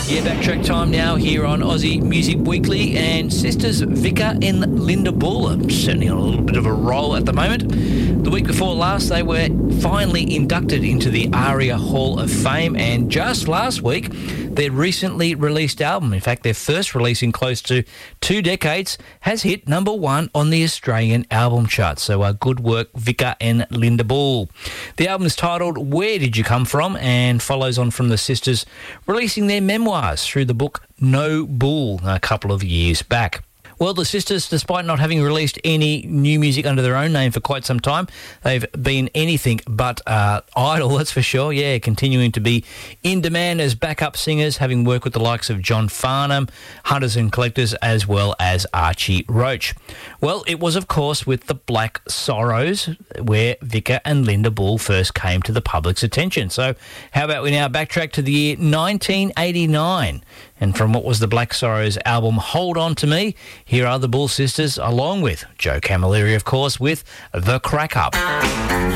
Yeah, backtrack time now here on Aussie Music Weekly, and sisters Vika and Linda Bull are certainly on a little bit of a roll at the moment. The week before last, they were finally inducted into the ARIA Hall of Fame, and just last week, their recently released album, in fact, their first release in close to 2 decades, has hit number 1 on the Australian album chart. So good work, Vika and Linda Bull. The album is titled Where Did You Come From, and follows on from the sisters releasing their memoirs through the book No Bull a couple of years back. Well, the sisters, despite not having released any new music under their own name for quite some time, they've been anything but idle, that's for sure. Yeah, continuing to be in demand as backup singers, having worked with the likes of John Farnham, Hunters and Collectors, as well as Archie Roach. Well, it was, of course, with the Black Sorrows where Vika and Linda Bull first came to the public's attention. So how about we now backtrack to the year 1989? And from what was the Black Sorrows album Hold On To Me, here are the Bull sisters, along with Joe Camilleri, of course, with The Crack Up.